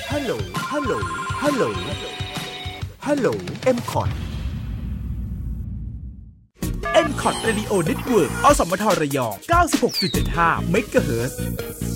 ฮัลโหลฮัลโหลฮัลโหลฮัลโหล M-Cot M-Cot Radio Network อสมทระยอง 96.75 เมกะเฮิรตซ์